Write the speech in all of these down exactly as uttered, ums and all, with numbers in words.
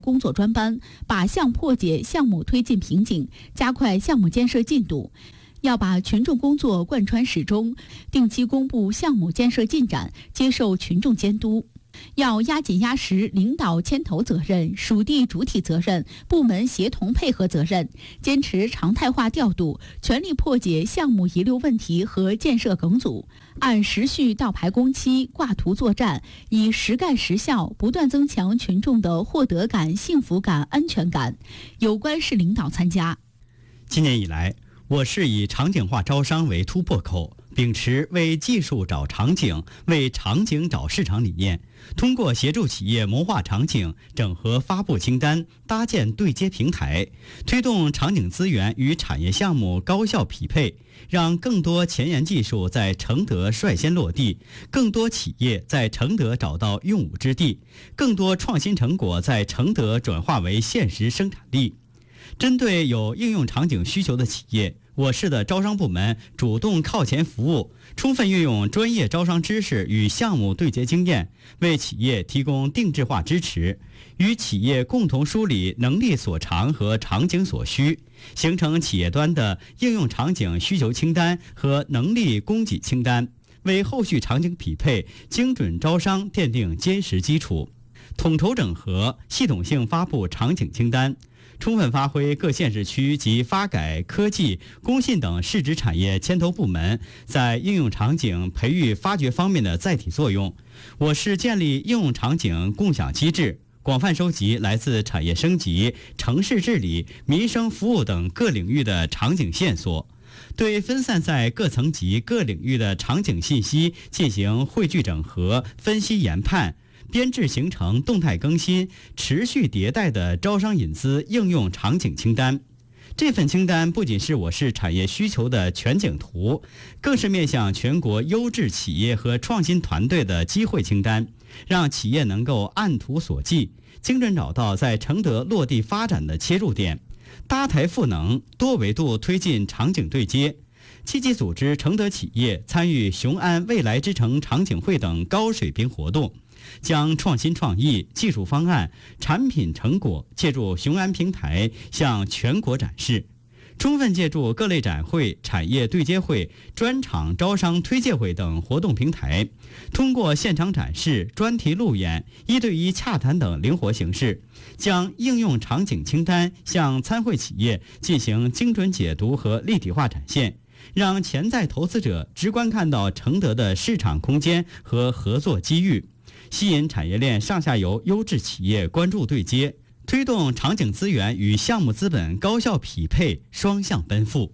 工作专班，靶向破解项目推进瓶颈，加快项目建设进度。要把群众工作贯穿始终，定期公布项目建设进展，接受群众监督。要压紧压实领导牵头责任、属地主体责任、部门协同配合责任，坚持常态化调度，全力破解项目遗留问题和建设梗阻，按时序倒排工期、挂图作战，以实干实效不断增强群众的获得感、幸福感、安全感。有关市领导参加。 今年以来，我市以场景化招商为突破口，秉持为技术找场景、为场景找市场理念，通过协助企业谋划场景、整合发布清单、搭建对接平台，推动场景资源与产业项目高效匹配，让更多前沿技术在承德率先落地，更多企业在承德找到用武之地，更多创新成果在承德转化为现实生产力。针对有应用场景需求的企业，我市的招商部门主动靠前服务，充分运用专业招商知识与项目对接经验，为企业提供定制化支持，与企业共同梳理能力所长和场景所需，形成企业端的应用场景需求清单和能力供给清单，为后续场景匹配、精准招商奠定坚实基础。统筹整合，系统性发布场景清单，充分发挥各县市区及发改、科技、工信等市直产业牵头部门在应用场景培育发掘方面的载体作用。我市建立应用场景共享机制，广泛收集来自产业升级、城市治理、民生服务等各领域的场景线索，对分散在各层级各领域的场景信息进行汇聚整合、分析研判，编制形成动态更新、持续迭代的招商引资应用场景清单。这份清单不仅是我市产业需求的全景图，更是面向全国优质企业和创新团队的机会清单，让企业能够按图索骥，精准找到在承德落地发展的切入点，搭台赋能，多维度推进场景对接。积极组织承德企业参与雄安未来之城场景会等高水平活动，将创新创意、技术方案、产品成果借助雄安平台向全国展示，充分借助各类展会、产业对接会、专场招商推介会等活动平台，通过现场展示、专题路演、一对一洽谈等灵活形式，将应用场景清单向参会企业进行精准解读和立体化展现，让潜在投资者直观看到承德的市场空间和合作机遇，吸引产业链上下游优质企业关注对接，推动场景资源与项目资本高效匹配，双向奔赴。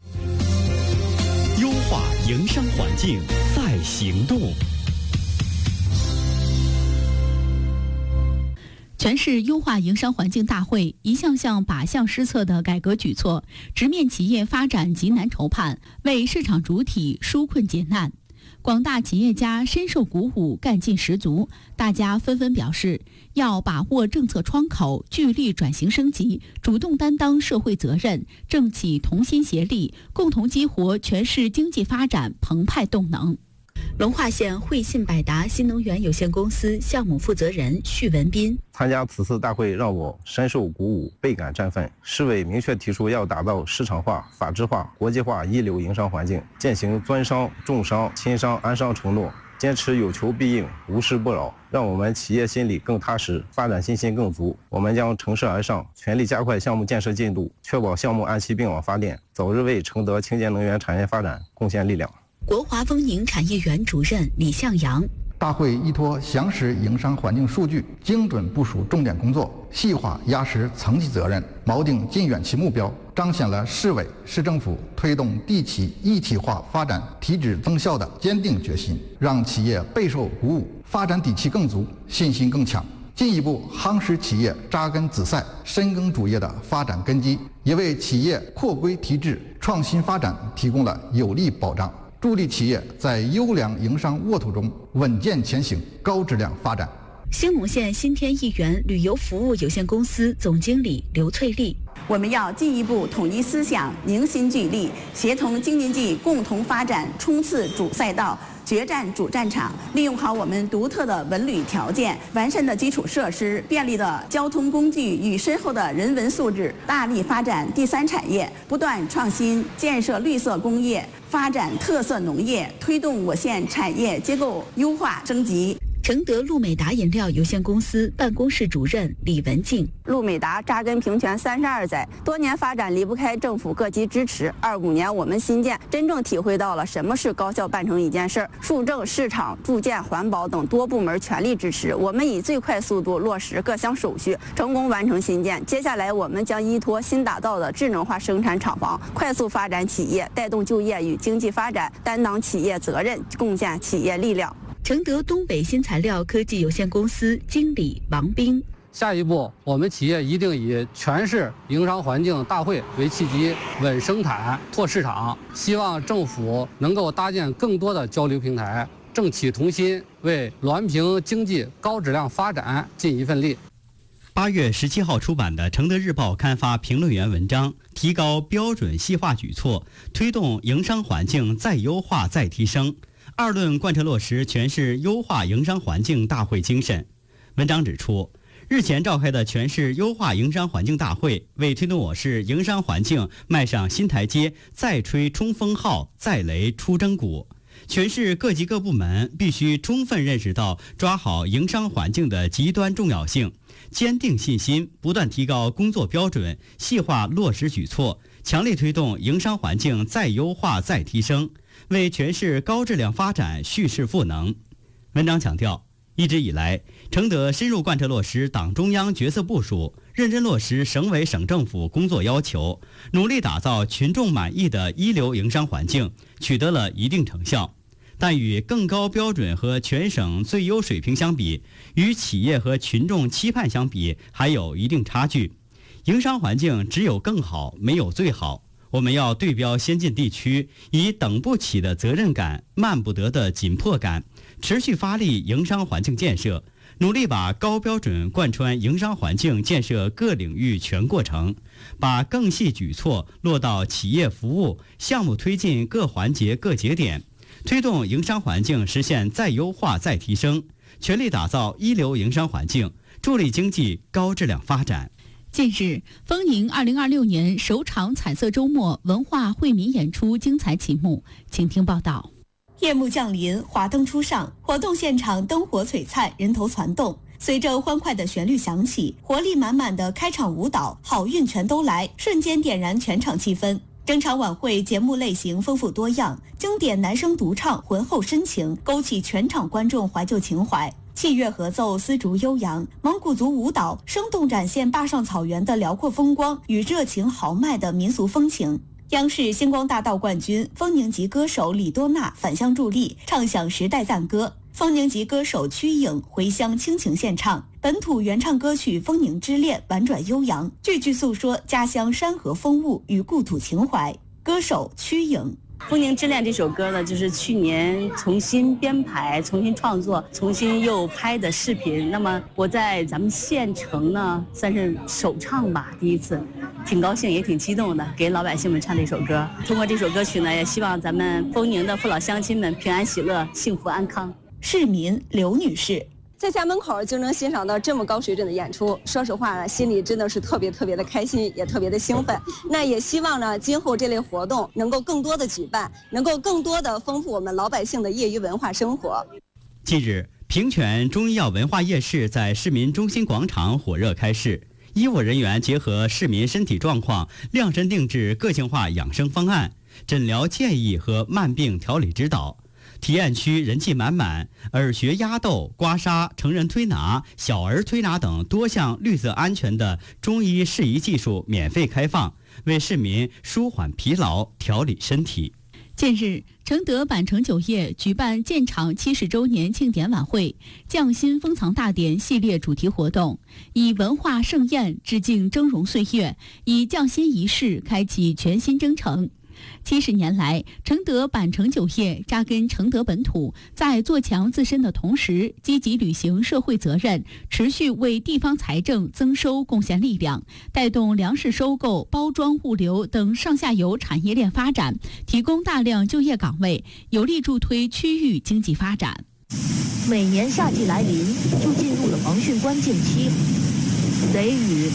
优化营商环境在行动。 全市优化营商环境大会一项项靶向施策的改革举措，直面企业发展急难愁盼，为市场主体纾困解难。广大企业家深受鼓舞，干劲十足，大家纷纷表示要把握政策窗口，聚力转型升级，主动担当社会责任，政企同心协力，共同激活全市经济发展澎湃动能。龙华县汇信百达新能源有限公司项目负责人许文斌： 参加此次大会让我深受鼓舞，倍感振奋。市委明确提出要打造市场化、法治化、国际化一流营商环境，践行专商、重商、亲商、安商承诺，坚持有求必应、无事不扰，让我们企业心里更踏实，发展信心更足。我们将乘势而上，全力加快项目建设进度，确保项目按期并网发电，早日为承德清洁能源产业发展贡献力量。 国华丰宁产业园主任李向阳： 大会依托详实营商环境数据，精准部署重点工作，细化压实层级责任，锚定近远期目标，彰显了市委市政府推动地企一体化发展提质增效的坚定决心，让企业备受鼓舞，发展底气更足，信心更强，进一步夯实企业扎根子赛、深耕主业的发展根基，也为企业扩规提质、创新发展提供了有力保障，助力企业在优良营商沃土中稳健前行，高质量发展。 兴隆县新天一元旅游服务有限公司总经理刘翠丽： 我们要进一步统一思想，凝心聚力，协同京津冀共同发展，冲刺主赛道， 决战主战场，利用好我们独特的文旅条件、完善的基础设施、便利的交通工具与深厚的人文素质，大力发展第三产业，不断创新，建设绿色工业，发展特色农业，推动我县产业结构优化升级。 承德路美达饮料有限公司办公室主任李文静： 路美达扎根平泉三十二载，多年发展离不开政府各级支持。二五年我们新建，真正体会到了什么是高效办成一件事儿。数政、市场、住建、环保等多部门全力支持，我们以最快速度落实各项手续，成功完成新建。接下来我们将依托新打造的智能化生产厂房，快速发展企业，带动就业与经济发展，担当企业责任，贡献企业力量。 承德东北新材料科技有限公司经理王斌： 下一步，我们企业一定以全市营商环境大会为契机，稳生产、拓市场。希望政府能够搭建更多的交流平台，政企同心，为滦平经济高质量发展尽一份力。 八月十七号出版的《承德日报》刊发评论员文章，提高标准细化举措，推动营商环境再优化再提升。二论贯彻落实全市优化营商环境大会精神。文章指出，日前召开的全市优化营商环境大会，为推动我市营商环境迈上新台阶，再吹冲锋号，再擂出征鼓。全市各级各部门必须充分认识到抓好营商环境的极端重要性，坚定信心，不断提高工作标准，细化落实举措，强力推动营商环境再优化再提升，为全市高质量发展蓄势赋能。文章强调，一直以来，承德深入贯彻落实党中央决策部署，认真落实省委省政府工作要求，努力打造群众满意的一流营商环境，取得了一定成效。但与更高标准和全省最优水平相比，与企业和群众期盼相比，还有一定差距。营商环境只有更好，没有最好。我们要对标先进地区，以等不起的责任感、慢不得的紧迫感，持续发力营商环境建设，努力把高标准贯穿营商环境建设各领域全过程，把更细举措落到企业服务、项目推进各环节各节点，推动营商环境实现再优化再提升，全力打造一流营商环境，助力经济高质量发展。 近日，丰宁二零二六年首场彩色周末文化惠民演出精彩启幕，请听报道。 夜幕降临，华灯初上，活动现场灯火璀璨，人头攒动。随着欢快的旋律响起，活力满满的开场舞蹈，好运全都来，瞬间点燃全场气氛。整场晚会节目类型丰富多样，经典男声独唱浑厚深情，勾起全场观众怀旧情怀。器乐合奏丝竹悠扬，蒙古族舞蹈生动展现坝上草原的辽阔风光与热情豪迈的民俗风情。央视星光大道冠军丰宁籍歌手李多娜返乡助力，唱响时代赞歌。丰宁籍歌手曲颖回乡倾情献唱，本土原唱歌曲《丰宁之恋》婉转悠扬，句句诉说家乡山河风物与故土情怀。歌手曲颖。 《丰宁之恋》这首歌呢，就是去年重新编排、重新创作、重新又拍的视频。那么我在咱们县城呢，算是首唱吧，第一次，挺高兴也挺激动的，给老百姓们唱这首歌。通过这首歌曲呢，也希望咱们丰宁的父老乡亲们平安喜乐、幸福安康。 市民刘女士。 在家门口就能欣赏到这么高水准的演出，说实话呢，心里真的是特别特别的开心，也特别的兴奋。那也希望呢，今后这类活动能够更多的举办，能够更多的丰富我们老百姓的业余文化生活。 近日，平泉中医药文化夜市在市民中心广场火热开市，医务人员结合市民身体状况，量身定制个性化养生方案、诊疗建议和慢病调理指导。体验区人气满满，耳穴压豆、刮痧、成人推拿、小儿推拿等多项绿色安全的中医适宜技术免费开放，为市民舒缓疲劳、调理身体。 近日，承德板城酒业举办建厂七十周年庆典晚会、匠心封藏大典系列主题活动，以文化盛宴致敬峥嵘岁月，以匠心仪式开启全新征程。 七十年来，承德板城酒业扎根承德本土，在做强自身的同时，积极履行社会责任，持续为地方财政增收贡献力量，带动粮食收购、包装、物流等上下游产业链发展，提供大量就业岗位，有力助推区域经济发展。 每年夏季来临，就进入了防汛关键期，雷雨、